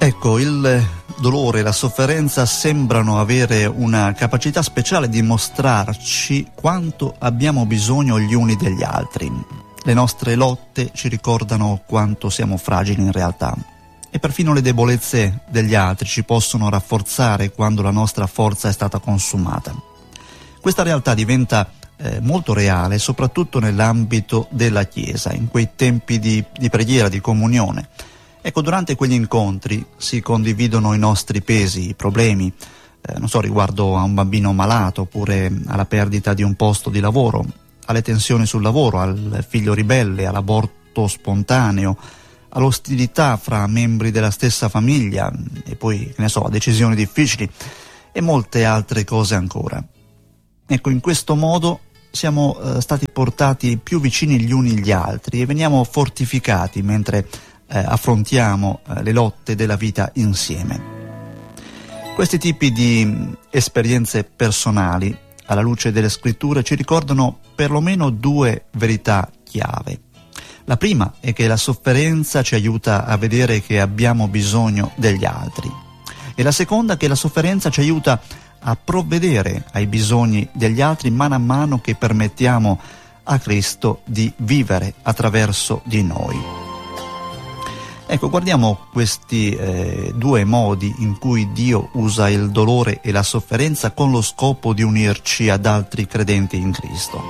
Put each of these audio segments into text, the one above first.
Ecco, il dolore e la sofferenza sembrano avere una capacità speciale di mostrarci quanto abbiamo bisogno gli uni degli altri. Le nostre lotte ci ricordano quanto siamo fragili in realtà. E perfino le debolezze degli altri ci possono rafforzare quando la nostra forza è stata consumata. Questa realtà diventa molto reale, soprattutto nell'ambito della Chiesa, in quei tempi di preghiera, di comunione. Ecco, durante quegli incontri si condividono i nostri pesi, i problemi, riguardo a un bambino malato, oppure alla perdita di un posto di lavoro, alle tensioni sul lavoro, al figlio ribelle, all'aborto spontaneo, all'ostilità fra membri della stessa famiglia e poi, a decisioni difficili e molte altre cose ancora. Ecco, in questo modo siamo stati portati più vicini gli uni agli altri e veniamo fortificati mentre affrontiamo le lotte della vita insieme. Questi tipi di esperienze personali, alla luce delle scritture, ci ricordano perlomeno due verità chiave. La prima è che la sofferenza ci aiuta a vedere che abbiamo bisogno degli altri, e la seconda che la sofferenza ci aiuta a provvedere ai bisogni degli altri man mano che permettiamo a Cristo di vivere attraverso di noi. Ecco, guardiamo questi due modi in cui Dio usa il dolore e la sofferenza con lo scopo di unirci ad altri credenti in Cristo.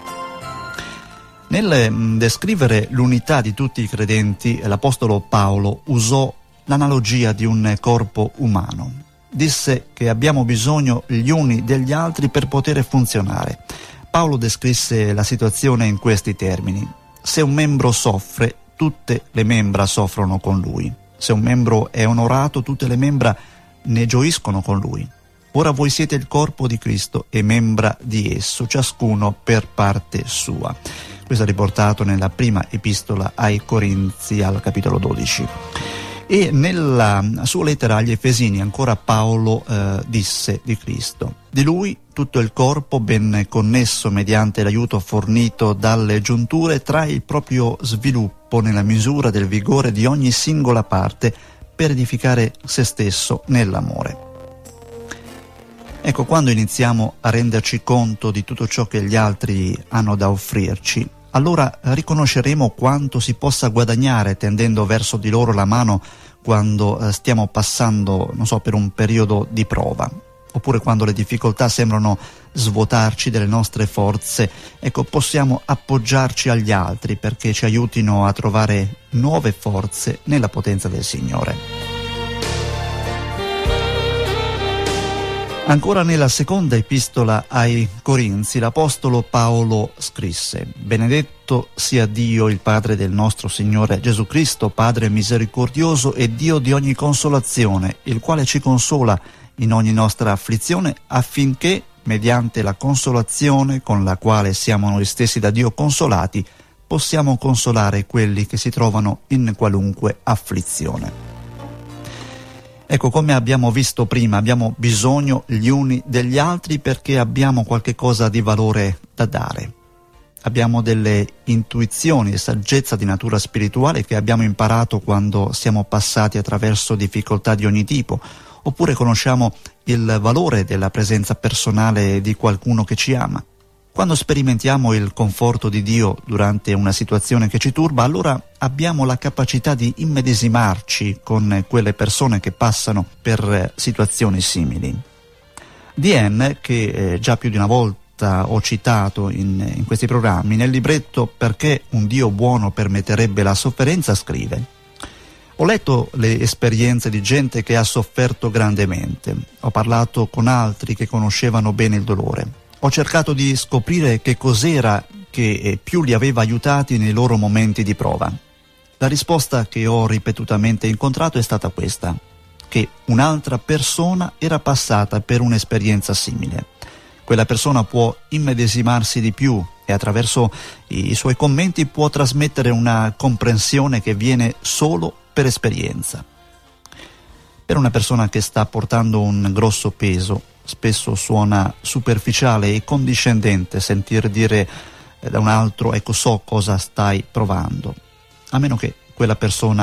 Nel descrivere l'unità di tutti i credenti, l'Apostolo Paolo usò l'analogia di un corpo umano. Disse che abbiamo bisogno gli uni degli altri per poter funzionare. Paolo descrisse la situazione in questi termini: se un membro soffre, tutte le membra soffrono con lui. Se un membro è onorato, tutte le membra ne gioiscono con lui. Ora voi siete il corpo di Cristo e membra di esso, ciascuno per parte sua. Questo è riportato nella prima epistola ai Corinzi, al capitolo 12. E nella sua lettera agli Efesini ancora Paolo disse di Cristo: di lui tutto il corpo, ben connesso mediante l'aiuto fornito dalle giunture, trae il proprio sviluppo nella misura del vigore di ogni singola parte per edificare se stesso nell'amore. Ecco, quando iniziamo a renderci conto di tutto ciò che gli altri hanno da offrirci, allora riconosceremo quanto si possa guadagnare tendendo verso di loro la mano quando stiamo passando, per un periodo di prova, oppure quando le difficoltà sembrano svuotarci delle nostre forze. Ecco, possiamo appoggiarci agli altri perché ci aiutino a trovare nuove forze nella potenza del Signore. Ancora nella seconda epistola ai Corinzi, l'Apostolo Paolo scrisse: benedetto sia Dio, il Padre del nostro Signore Gesù Cristo, Padre misericordioso e Dio di ogni consolazione, il quale ci consola in ogni nostra afflizione, affinché, mediante la consolazione con la quale siamo noi stessi da Dio consolati, possiamo consolare quelli che si trovano in qualunque afflizione. Ecco, come abbiamo visto prima, abbiamo bisogno gli uni degli altri perché abbiamo qualche cosa di valore da dare. Abbiamo delle intuizioni e saggezza di natura spirituale che abbiamo imparato quando siamo passati attraverso difficoltà di ogni tipo, oppure conosciamo il valore della presenza personale di qualcuno che ci ama. Quando sperimentiamo il conforto di Dio durante una situazione che ci turba, allora abbiamo la capacità di immedesimarci con quelle persone che passano per situazioni simili. Diane, che già più di una volta ho citato in questi programmi, nel libretto Perché un Dio buono permetterebbe la sofferenza, scrive: ho letto le esperienze di gente che ha sofferto grandemente, ho parlato con altri che conoscevano bene il dolore. Ho cercato di scoprire che cos'era che più li aveva aiutati nei loro momenti di prova. La risposta che ho ripetutamente incontrato è stata questa: che un'altra persona era passata per un'esperienza simile. Quella persona può immedesimarsi di più e attraverso i suoi commenti può trasmettere una comprensione che viene solo per esperienza. Per una persona che sta portando un grosso peso, spesso suona superficiale e condiscendente sentir dire da un altro: ecco, so cosa stai provando, a meno che quella persona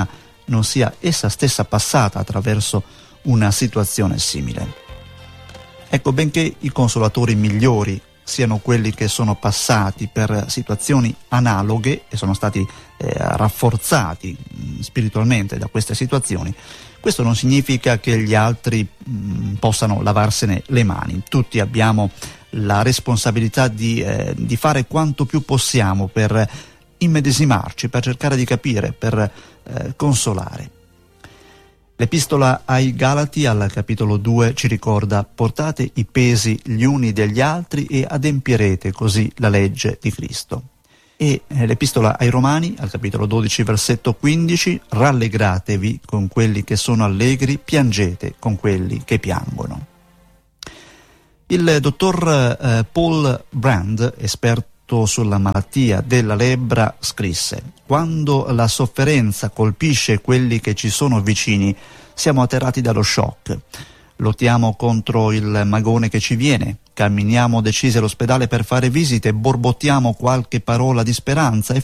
non sia essa stessa passata attraverso una situazione simile. Ecco, benché i consolatori migliori siano quelli che sono passati per situazioni analoghe e sono stati rafforzati spiritualmente da queste situazioni, questo non significa che gli altri possano lavarsene le mani. Tutti abbiamo la responsabilità di fare quanto più possiamo per immedesimarci, per cercare di capire, per consolare. L'Epistola ai Galati al capitolo 2 ci ricorda: portate i pesi gli uni degli altri e adempierete così la legge di Cristo. E l'Epistola ai Romani al capitolo 12 versetto 15: rallegratevi con quelli che sono allegri, piangete con quelli che piangono. Il dottor Paul Brand, esperto sulla malattia della lebbra, scrisse: quando la sofferenza colpisce quelli che ci sono vicini, siamo atterrati dallo shock. Lottiamo contro il magone che ci viene, camminiamo decisi all'ospedale per fare visite, borbottiamo qualche parola di speranza e